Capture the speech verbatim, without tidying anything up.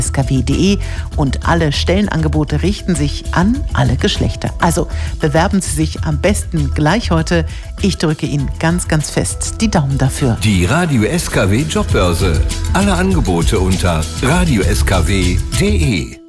s k w punkt d e und alle Stellenangebote richten sich an alle Geschlechter. Also bewerben Sie sich am besten gleich heute. Ich drücke Ihnen ganz, ganz fest die Daumen dafür. Die Radio S K W Jobbörse. Alle Angebote unter radio s k w punkt d e.